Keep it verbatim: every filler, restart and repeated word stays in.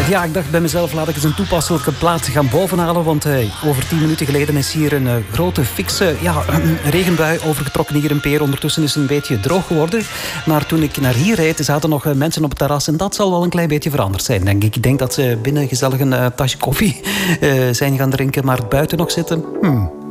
Ja, ik dacht bij mezelf, laat ik eens een toepasselijke plaat gaan bovenhalen. Want eh, over tien minuten geleden is hier een uh, grote, fikse ja, een regenbui overgetrokken hier in Peer. Ondertussen is het een beetje droog geworden. Maar toen ik naar hier reed, zaten nog uh, mensen op het terras. En dat zal wel een klein beetje veranderd zijn, denk ik. Ik denk dat ze binnen gezellig een uh, tasje koffie uh, zijn gaan drinken. Maar buiten nog zitten, hmm.